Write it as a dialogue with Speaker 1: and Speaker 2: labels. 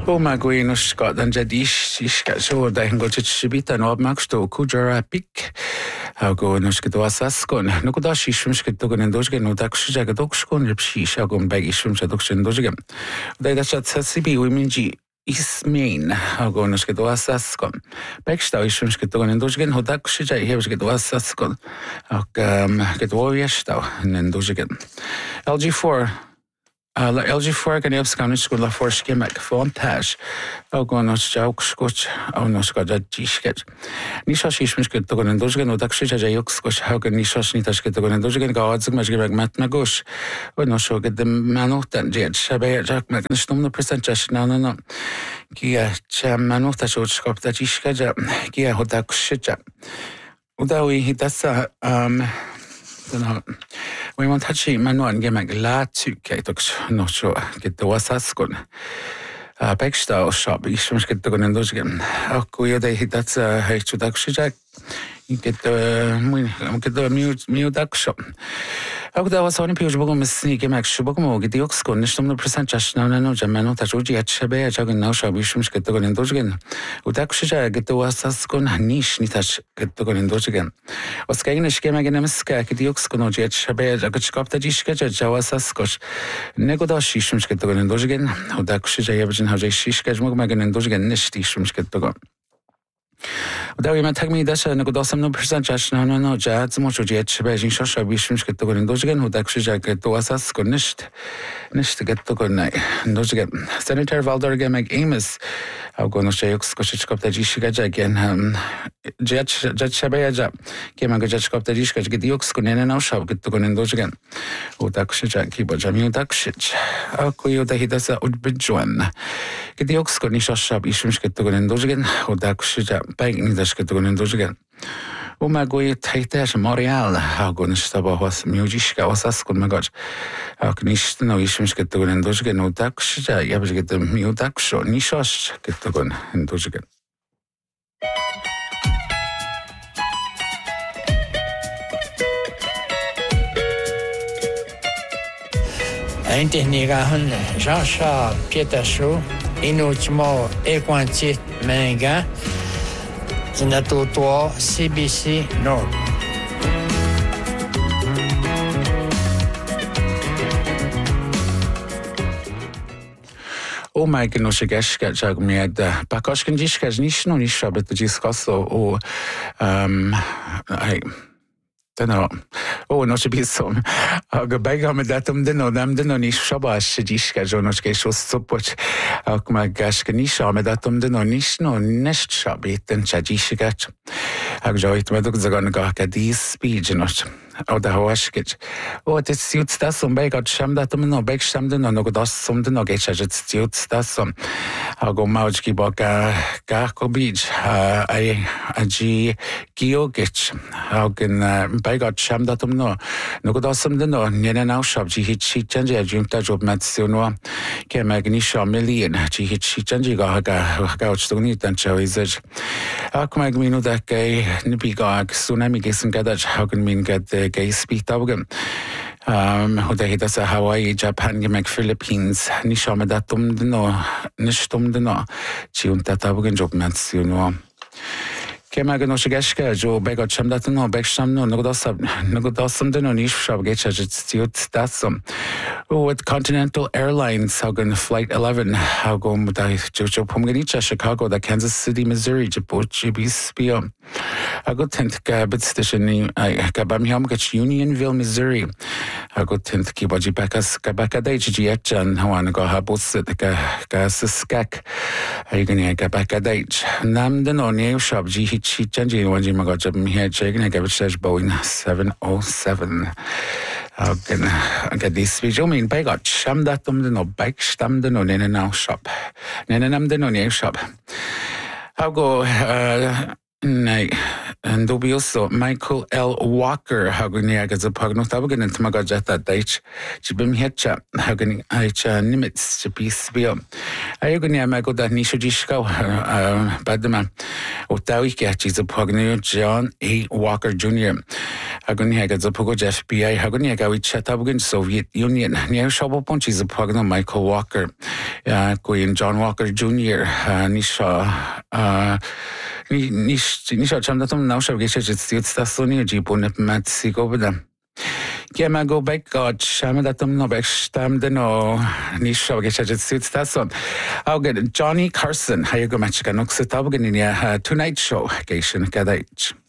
Speaker 1: Boma gwyn o Scotland jadis so da hingo chibita no abmaksto kujara pik hago no skito asaskon no kudashi shimskito gon dojge no takshja gadokshkon ripshisha gon bagishum chadokshn dojge da da chatsibi wiminji Ismain hago no skito asaskon bagsta shimskito gon dojge hodakshja hebskito asaskon ak gedwoyesta nen dojge LG4 LG4 gan efskan skul la forskimek fontage agon os jaukskot aunos gada disket nisas ismskut gon dojgen odaksja jayukskot hagan nisas nitasket gon dojgen gadzig masgebek matmagos no so get the manotan jet shabe jak magnustum no percentage no kia manota so skopta diskja kia hodaksja udawi hitasa we want touchy manuan gemek la tuketoks no so get the wasaskon backstyle shop ismsk get gon endosgen akku de hitats hechudaksja get the mute shop Agda was only people bogum sneak emek shubogum get the oxkon nishtum no percentage no jamano tajuji at shabe jagan no shop ismsk get gon endosgen udaksja get the wasaskon nish nitach get gon endosgen was gegen skemagen ska get the oxkon jet shabe jagachkopta diska jawasaskos negodashi ismsk get gon endosgen udaksja yebjin hajay shishka jmogmagen endosgen nish ismsk get gon Udawi ma tagmi dasha negodasam no percentage no jazz mo jet shabe jin shosha bishmsk get gon endosgen udaksja get wasaskon nicht get gon endosgen Senator Valdor gemek Amos Augono Shayukskochkopta Jishka again jet shabeja kemaga jachkopta Jishka get yukskon and now shop get gon endosgen udaksja kibojami udakshich akuyo da hidasa udbidjuan get yukskon nishosha bishmsk get gon endosgen udaksja bagni das get gon endosgen Umagoy taitash Montreal hagon staba was musiska wasaskon magaj aknish no ishmsk get gon endosgen udaksja yabj get mudaksho nishosh get gon endosgen
Speaker 2: Intenigahan Jean-Charles Pietasho Inuchmo Equantit Menga Zinatutua CBC Nord.
Speaker 1: O my goodness, I guess jag med bakasken diskas nishno nisha bet diskaso o Deno. No się pisom. Aga bega me datum deno nish shabash diska jonosh ke shostopoch. Ak ma gashke nisha me datum deno nishno nest shabit den chadishigach. Ak joit meduk zagan ga kadis speednosh. Oda hoashkich. Det suits dasum bega sham datum no beg sham deno no dasum deno ge chajet suits dasum. Ago maujki baka gakobij ai aji giogich. Agen bega sham datum no dasum deno nene now shop ji hit shi chanje junta job matsuno ke magnisha million ji hit shi chanje ga uchtuni tan chawizaj ak magminu da ke nibiga tsunami gesen gadaj hagen min gad ge speak tawgen Huda hita Hawaii, Japan, gemek Philippines, nisha me datum deno nishtum deno chiunta tawgen job matsuno Kemaga no shigashka jo bega chamdat no beksham no nogodasam deno nish shab gechajit datsum. With Continental Airlines hagan flight 11 hagom da jojo pomganicha Chicago da Kansas City Missouri jibochi bispio. Hago tent gabit station gabam hamgach Unionville Missouri. Hago tent kibaji bakas gabaka dajichan hawan go habus ga skak. Hagan gabaka daj. Nam deno ne shab ji She changing one Jim got up here checking a garbage Boeing 707. I get this visual mean by got sham that the no bike stam the no now shop. Nenam the no shop. I'll go and also Michael L. Walker Haguni as a pagnotabagan and Tamagajata Dach Jibim Hetcha Hagani Aicha Nimitz to peace bill. Ayogania Mago that Nishujishko Badama Otawiki is a pagnu John A. Walker Jr. Haguni as a Pogo FBI Haguni Gawi Chatabagan Soviet Union near Shabopunch is a pagno Michael Walker. Queen John Walker Jr. Nisha chamdatum now shall get it suits the Sony Jipun Mat Sigobada. Gemma go back God Shamadatum no back stamden or Nisha get it suits that son. I'll get Johnny Carson, Hayago Machika Noxitabuganinia Tonight Show, Gation Kadage.